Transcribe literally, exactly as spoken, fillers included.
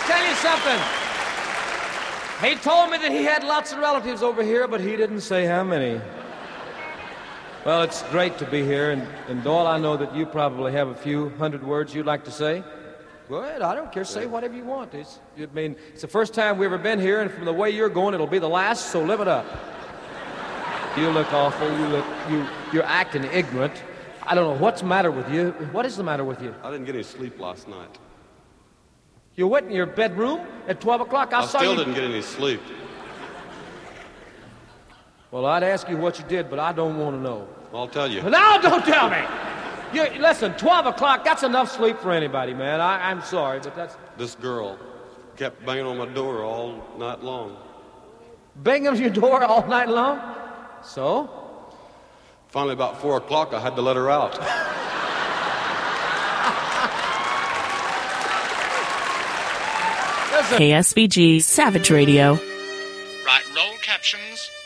tell you something. He told me that he had lots of relatives over here, but he didn't say how many. Well, it's great to be here, and, and Doyle, I know that you probably have a few hundred words you'd like to say. Go ahead, I don't care. Say whatever you want. It's, I mean, it's the first time we've ever been here, and from the way you're going, it'll be the last, so live it up. You look awful. You look, you, you're acting ignorant. I don't know what's the matter with you. What is the matter with you? I didn't get any sleep last night. You went in your bedroom at twelve o'clock. I, I saw still you... didn't get any sleep. Well, I'd ask you what you did, but I don't want to know. I'll tell you. No, don't tell me! You, listen, twelve o'clock, that's enough sleep for anybody, man. I, I'm sorry, but that's... This girl kept banging on my door all night long. Banging on your door all night long? So? Finally, about four o'clock, I had to let her out. K S V G Savage Radio. Write roll captions